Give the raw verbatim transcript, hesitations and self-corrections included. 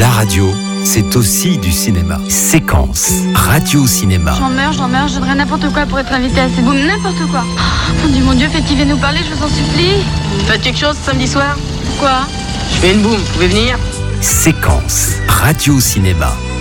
La radio, c'est aussi du cinéma. Séquence, radio-cinéma. J'en meurs, j'en meurs, je donnerais n'importe quoi pour être invité à ces booms, n'importe quoi. Oh, mon Dieu, mon Dieu, faites qu'il vienne nous parler, je vous en supplie. Faites quelque chose samedi soir? Quoi? Je fais une boum, vous pouvez venir? Séquence, radio-cinéma.